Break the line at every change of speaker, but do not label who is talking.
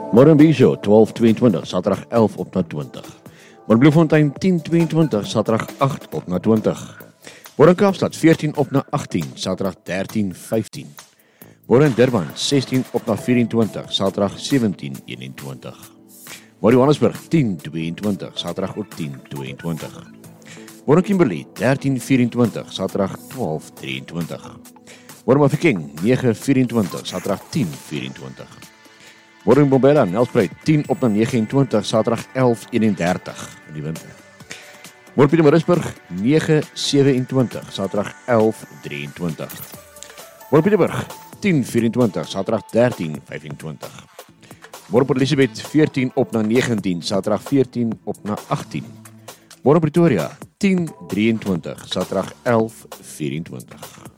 Morenbisho 12:22, Saterdag 11 op na 20. Bloemfontein 10:22, Saterdag 8 op na 20. Kaapstad 14 op na 18, Saterdag 13:15. Durban 16 op na 24, Saterdag 17:21. Johannesburg 10:22, Saterdag ook 10:22. Kimberley 13:24, Saterdag 12:23. Mafeking 9:24, Saterdag 10:24. Mbombela Nelspruit 10 op na 29, Saterdag 11:31 in die winter. Pietermaritzburg 9:27, Saterdag 11:23. Pieterburg 10:24, Saterdag 13:25. Port Elizabeth 14 op na 19, Saterdag 14 op na 18. Pretoria 10:23, Saterdag 11:24.